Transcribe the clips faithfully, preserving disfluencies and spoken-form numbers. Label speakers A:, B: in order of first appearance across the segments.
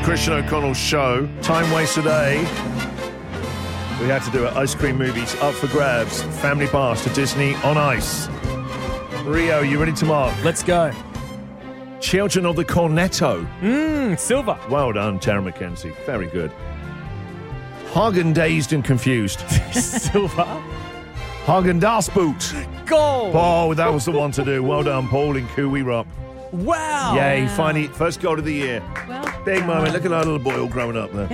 A: Christian O'Connell Show. Time waste today. We had to do it. Ice cream movies up for grabs. Family pass to Disney on Ice. Rio, you ready to mark?
B: Let's go.
A: Children of the Cornetto.
B: Mmm, silver.
A: Well done, Tara McKenzie. Very good. Hagen Dazed and Confused.
B: Silver.
A: Hagen Das Boot.
B: Gold.
A: Oh, that was the one to do. Well done, Paul in Cooey Rock.
B: Wow.
A: Yay,
C: Wow.
A: finally, first goal of the year.
C: Well
A: Big
C: done.
A: moment. Look at that little boy all growing up there.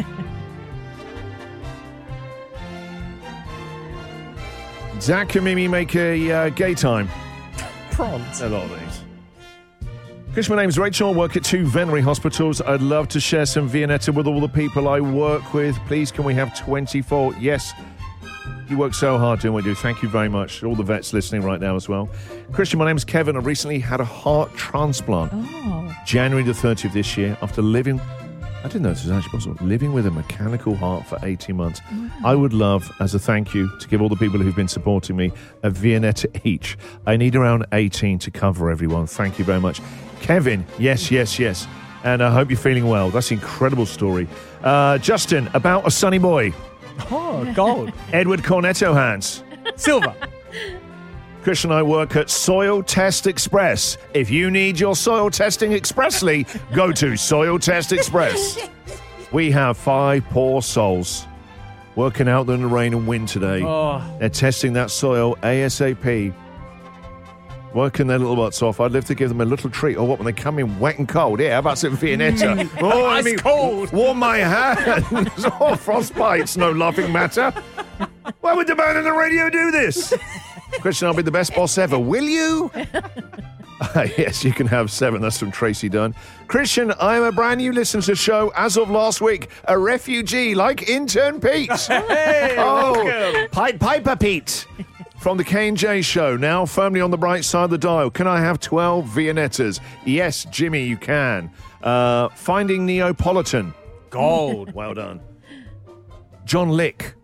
A: Zach and Mimi make a uh, gay time.
B: Prawns.
A: A lot of these. Chris, my name's Rachel. I work at two veterinary hospitals. I'd love to share some Viennetta with all the people I work with. Please, can we have twenty-four? Yes. You work so hard doing what you do. Thank you very much. All the vets listening right now as well. Christian, my name's Kevin. I recently had a heart transplant.
C: Oh.
A: January the thirtieth this year, after living, I didn't know this was actually possible, living with a mechanical heart for eighteen months.
C: Wow.
A: I would love, as a thank you, to give all the people who've been supporting me a Viennetta each. I need around eighteen to cover everyone. Thank you very much. Kevin, yes, yes, yes. And I hope you're feeling well. That's an incredible story. Uh, Justin, about a sunny boy.
B: Oh, gold.
A: Edward Cornetto hands.
B: Silver.
A: Chris and I work at Soil Test Express. If you need your soil testing expressly, go to Soil Test Express. We have five poor souls working out in the rain and wind today.
B: Oh.
A: They're testing that soil ASAP. Working their little butts off. I'd love to give them a little treat. Or what, when they come in wet and cold? Yeah, how about some Viennetta? Oh, I
B: Ice
A: mean,
B: cold.
A: warm my hands. Oh, frostbite's no laughing matter. Why would the man on the radio do this? Christian, I'll be the best boss ever. Will you? Uh, yes, you can have seven. That's from Tracy Dunn. Christian, I'm a brand new listener to the show as of last week. A refugee like intern Pete.
B: Hey,
A: oh,
B: welcome.
A: Pipe Piper Pete. From the K and J show, now firmly on the bright side of the dial. Can I have twelve Viennettas? Yes, Jimmy, you can. Uh, Finding Neapolitan.
B: Gold.
A: Well done. John Lick.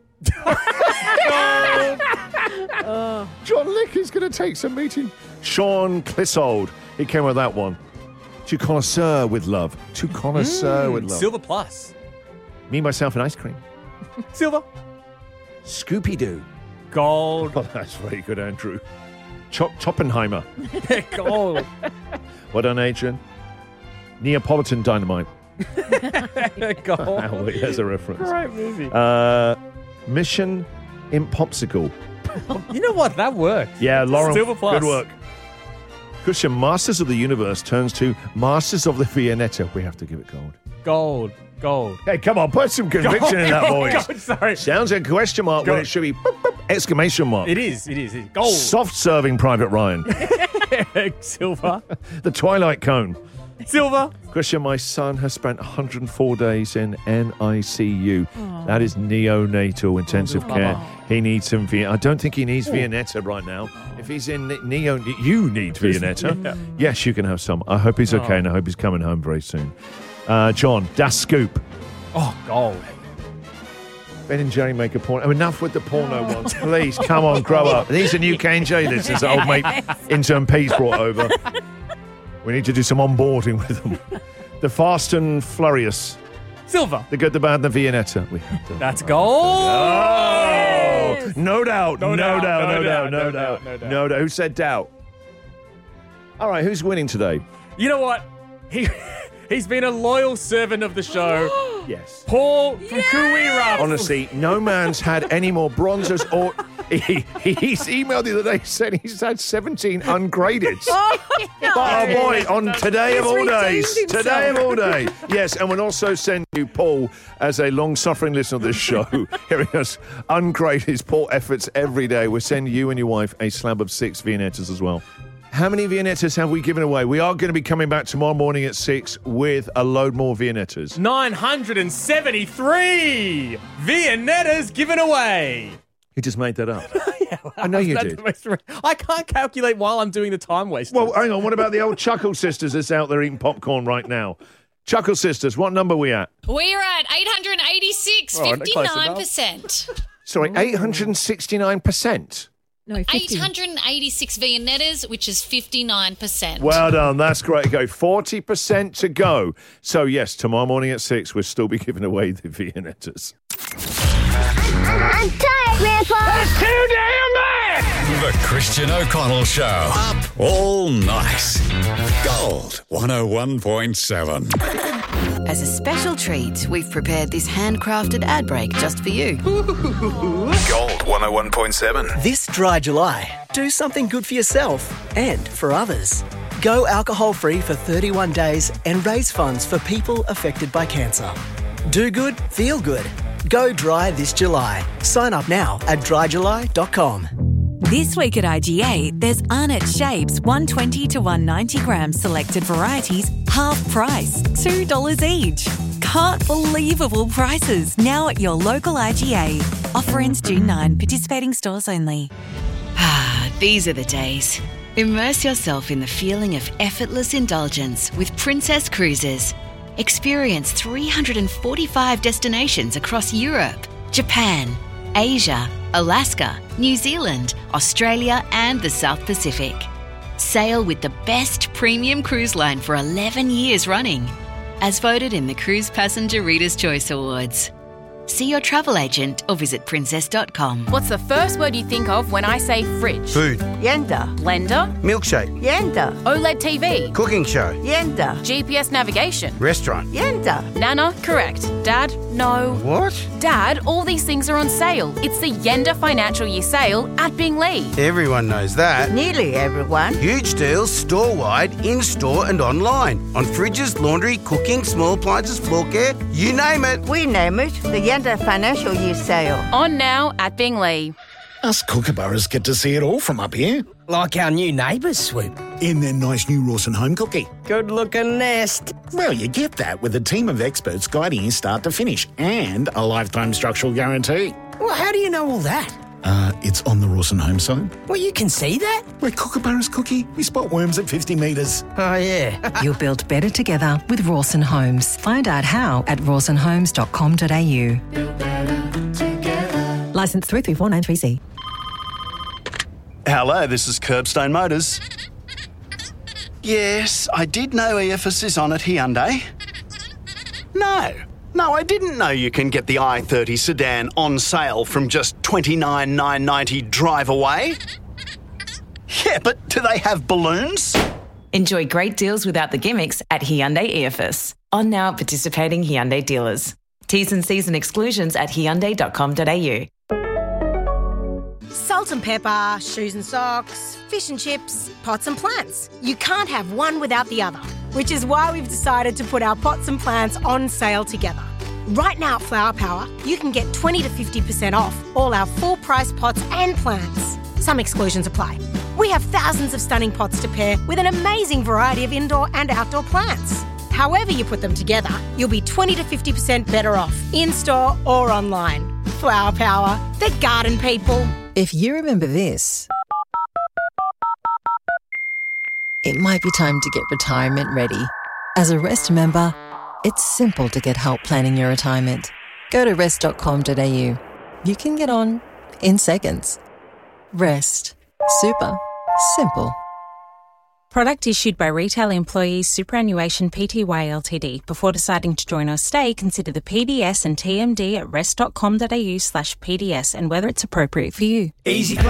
A: John Lick is going to take some meeting. Sean Clissold. He came with that one. To connoisseur with love. To connoisseur with love.
B: Silver plus.
A: Me, myself, and ice cream.
B: Silver.
A: Scooby-Doo.
B: Gold.
A: Oh, that's very good, Andrew. Chop Toppenheimer.
B: Gold.
A: Well done, Adrian. Neapolitan Dynamite.
B: Gold.
A: Oh, wait, there's a reference.
B: Great movie.
A: Uh, Mission Impopsicle.
B: You know what? That worked.
A: Yeah, Lauren.
B: Silver plus.
A: Good work. Christian, Masters of the Universe turns to Masters of the Viennetta. We have to give it gold.
B: Gold. Gold.
A: Hey, come on, put some conviction in that voice.
B: Gold, sorry.
A: Sounds like a question mark when
B: Gold.
A: it should be boop, boop, exclamation mark.
B: It is. It is. It is. Gold.
A: Soft serving Private Ryan.
B: Silver.
A: The Twilight Cone.
B: Silver.
A: Christian, my son has spent one hundred four days in N I C U. That is neonatal intensive
B: Oh.
A: care. He needs some Viennetta. I don't think he needs Viennetta right now. If he's in ne- neo, you need Viennetta.
B: Yeah.
A: Yes, you can have some. I hope he's okay,
B: Oh.
A: and I hope he's coming home very soon. Uh, John, Das Scoop.
B: Oh, gold.
A: Ben and Jerry make a porno. Oh, enough with the porno ones. Please, come on, grow up. These are new K and J listeners that old mate intern Pete's brought over. We need to do some onboarding with them. The Fast and Furious.
B: Silver.
A: The Good, the Bad, and the Viennetta. We have to.
B: That's gold.
A: Oh, no doubt, no, doubt, no doubt, no doubt,
B: no doubt.
A: no doubt. Who said doubt? All right, who's winning today?
B: You know what? He he's been a loyal servant of the show.
A: Yes.
B: Paul from Kuwira.
A: Honestly, no man's had any more bronzers or... He, he's emailed the other day saying he's had seventeen ungraded.
C: Oh,
A: Oh boy, on today of
C: He's
A: all
C: redeemed
A: days.
C: himself.
A: Today of all days. Yes, and we'll also send you Paul as a long-suffering listener of this show, hearing us ungrade his poor efforts every day. We'll send you and your wife a slab of six Viennettas as well. How many Viennettas have we given away? We are going to be coming back tomorrow morning at six with a load more Viennettas.
B: nine hundred seventy-three Viennettas given away.
A: You just made that up.
B: Yeah, well,
A: I know you
B: that's
A: did.
B: the most- I can't calculate while I'm doing the time waste.
A: Well, hang on. What about the old Chuckle Sisters that's out there eating popcorn right now? Chuckle Sisters, what number are we at?
D: We're at eight hundred eighty-six,
B: Oh, close enough.
D: fifty-nine percent.
A: Sorry, eight hundred sixty-nine percent.
C: No, fifty.
D: eight hundred eighty-six Viennettas, which is fifty-nine percent.
A: Well done. That's great. Okay, forty percent to go. So, yes, tomorrow morning at six, we'll still be giving away the Viennettas.
E: I'm tired, Grandpa.
F: That's too damn bad!
G: The Christian O'Connell Show. Up all night. Gold one oh one point seven.
H: As a special treat, we've prepared this handcrafted ad break just for you.
G: Gold one oh one point seven.
I: This dry July, do something good for yourself and for others. Go alcohol-free for thirty-one days and raise funds for people affected by cancer. Do good, feel good. Go dry this July. Sign up now at dry july dot com.
J: This week at I G A, there's Arnott Shapes one twenty to one ninety gram selected varieties, half price, two dollars each. Can't believable prices now at your local I G A. Offer ends June ninth, participating stores only.
H: Ah, these are the days. Immerse yourself in the feeling of effortless indulgence with Princess Cruises. Experience three hundred forty-five destinations across Europe, Japan, Asia, Alaska, New Zealand, Australia and the South Pacific. Sail with the best premium cruise line for eleven years running, as voted in the Cruise Passenger Reader's Choice Awards. See your travel agent or visit princess dot com.
K: What's the first word you think of when I say fridge?
L: Food.
K: Yenda. Blender.
L: Milkshake.
K: Yenda. OLED T V.
L: Cooking show.
K: Yenda. G P S navigation.
L: Restaurant.
K: Yenda. Nana, correct. Dad, no.
L: What?
K: Dad, all these things are on sale. It's the Yenda Financial Year Sale at Binglee.
L: Everyone knows that.
M: Nearly everyone.
L: Huge deals store-wide, in-store and online. On fridges, laundry, cooking, small appliances, floor care, you name it.
M: We name it the Yenda Financial Year Sale.
K: On now at Binglee.
N: Us kookaburras get to see it all from up here.
I: Like our new neighbours, Swoop.
N: In their nice new Rawson home cookie.
I: Good-looking nest.
N: Well, you get that with a team of experts guiding you start to finish and a lifetime structural guarantee.
I: Well, how do you know all that?
N: Uh, it's on the Rawson home site.
I: Well, you can see that?
N: We're kookaburras cookie. We spot worms at fifty metres.
I: Oh, yeah.
J: You'll build better together with Rawson Homes. Find out how at rawson homes dot com dot a u. Licence three three four nine three C.
O: Hello, this is Curbstone Motors. Yes, I did know E F S is on at Hyundai. No, no, I didn't know you can get the i thirty sedan on sale from just twenty-nine thousand nine hundred ninety drive away. Yeah, but do they have balloons?
P: Enjoy great deals without the gimmicks at Hyundai E F S. On now at participating Hyundai dealers. T's and C's and exclusions at hyundai dot com dot a u.
Q: Salt and pepper, shoes and socks, fish and chips, pots and plants. You can't have one without the other, which is why we've decided to put our pots and plants on sale together. Right now at Flower Power, you can get twenty to fifty percent off all our full-price pots and plants. Some exclusions apply. We have thousands of stunning pots to pair with an amazing variety of indoor and outdoor plants. However you put them together, you'll be twenty to fifty percent better off, in-store or online. Flower Power, the garden people.
R: If you remember this, it might be time to get retirement ready. As a Rest member, it's simple to get help planning your retirement. Go to rest dot com dot a u. You can get on in seconds. Rest. Super. Simple.
S: Product issued by Retail Employees Superannuation Pty Ltd. Before deciding to join or stay, consider the P D S and T M D at rest dot com dot a u slash P D S and whether it's appropriate for you.
I: Easy.